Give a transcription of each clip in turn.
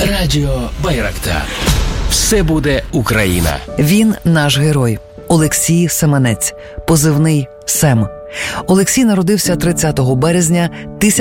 Радіо Байрактар. Все буде Україна. Він наш герой. Олексій Семенець. Позивний Сем. Олексій народився 30 березня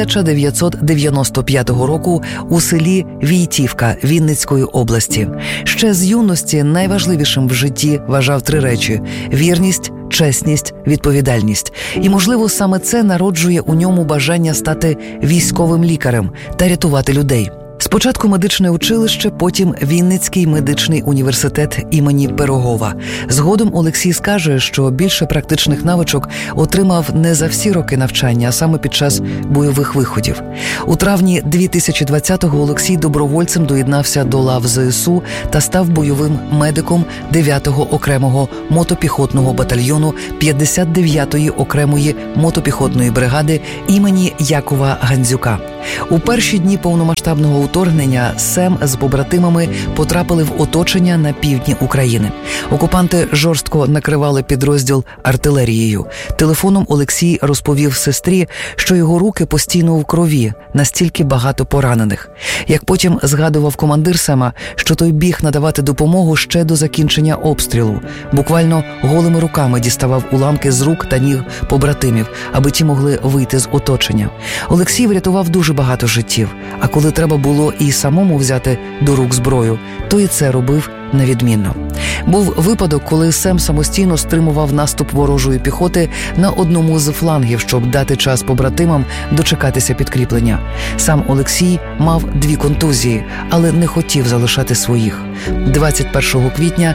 1995 року у селі Війтівка Вінницької області. Ще з юності найважливішим в житті вважав три речі – вірність, чесність, відповідальність. І, можливо, саме це народжує у ньому бажання стати військовим лікарем та рятувати людей. Спочатку медичне училище, потім Вінницький медичний університет імені Пирогова. Згодом Олексій скаже, що більше практичних навичок отримав не за всі роки навчання, а саме під час бойових виходів. У травні 2020-го Олексій добровольцем доєднався до лав ЗСУ та став бойовим медиком 9-го окремого мотопіхотного батальйону 59-ї окремої мотопіхотної бригади імені Якова Гандзюка. У перші дні повномасштабного вторгнення Сем з побратимами потрапили в оточення на півдні України. Окупанти жорстко накривали підрозділ артилерією. Телефоном Олексій розповів сестрі, що його руки постійно в крові, настільки багато поранених. Як потім згадував командир Сема, що той біг надавати допомогу ще до закінчення обстрілу. Буквально голими руками діставав уламки з рук та ніг побратимів, аби ті могли вийти з оточення. Олексій врятував дуже багато життів, а коли треба було і самому взяти до рук зброю, то і це робив невідмінно. Був випадок, коли Сем самостійно стримував наступ ворожої піхоти на одному з флангів, щоб дати час побратимам дочекатися підкріплення. Сам Олексій мав 2 контузії, але не хотів залишати своїх. 21 квітня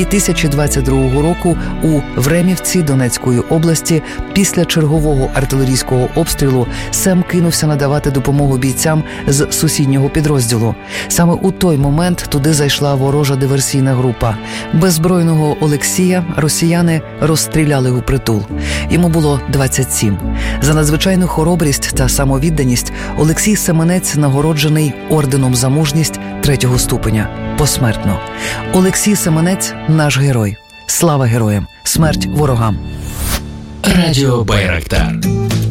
2022 року у Времівці Донецької області після чергового артилерійського обстрілу Сем кинувся надавати допомогу бійцям з сусіднього підрозділу. Саме у той момент туди зайшла ворожа диверсійна група. Беззбройного Олексія росіяни розстріляли упритул. Йому було 27. За надзвичайну хоробрість та самовідданість Олексій Семенець нагороджений орденом за мужність 3-го ступеня. Посмертно. Олексій Семенець – наш герой. Слава героям! Смерть ворогам! Радіо Байрактар.